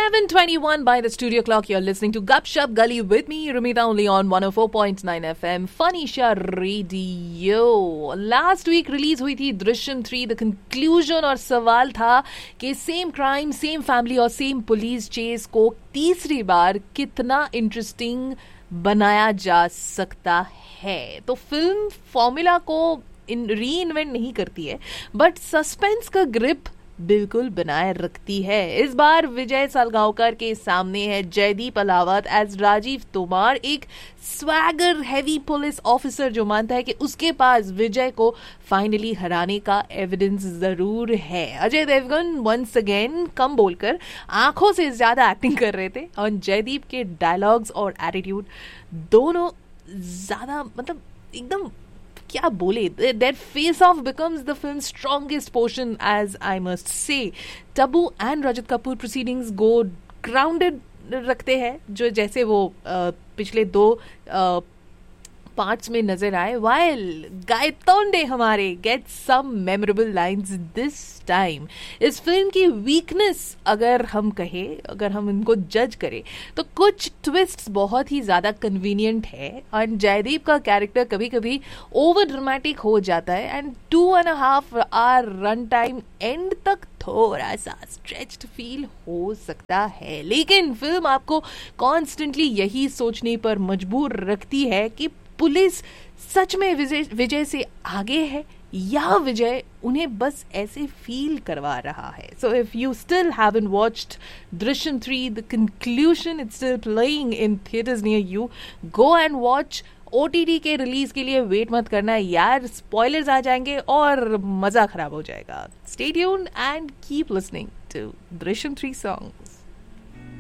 11:21 by the studio clock. You're listening to Gup Shup Gully with me, Rumita, only on 104.9 FM, Fanisha Radio. Last week release हुई थी Drishyam 3. The conclusion और सवाल था कि same crime, same family और same police chess को तीसरी बार कितना इंटरेस्टिंग बनाया जा सकता है. तो फिल्म फॉर्मूला को री इन्वेंट नहीं करती है, बट सस्पेंस का ग्रिप बिल्कुल बनाए रखती है. इस बार विजय सालगांवकर के सामने है जयदीप अलावत एज राजीव तोमार, एक स्वैगर हैवी पुलिस ऑफिसर जो मानता है कि उसके पास विजय को फाइनली हराने का एविडेंस जरूर है. Ajay Devgan once again come बोलकर आंखों से ज्यादा एक्टिंग कर रहे थे और जयदीप के डायलॉग्स और एटीट्यूड दोनों ज्यादा मतलब एकदम क्या बोले, their face off becomes the film's strongest portion, as I must say. Tabu and Rajat Kapoor proceedings go grounded रखते हैं, जो जैसे वो पिछले दो पार्ट्स में नजर आए. while गायतोंडे हमारे get some memorable lines this time. इस फिल्म की वीकनेस अगर हम कहें, अगर हम इनको जज करें, तो कुछ ट्विस्ट्स बहुत ही ज्यादा कन्वीनियंट है और जयदीप का कैरेक्टर कभी कभी ओवर ड्रामेटिक हो जाता है and 2.5 our run time and तक थोड़ा सा स्ट्रेच्ड फील हो सकता है. लेकिन फिल्म आपको कॉन्स्टेंटली यही सोचने पर मजबूर रखती है कि पुलिस सच में विजय से आगे है या विजय उन्हें बस ऐसे फील करवा रहा है. So if you still haven't watched Drishyam 3 the conclusion, it's still playing in theatres near you, go and watch. OTT के रिलीज के लिए वेट मत करना यार, स्पॉयलर्स आ जाएंगे और मजा खराब हो जाएगा. Stay tuned and keep listening to Drishyam 3 song.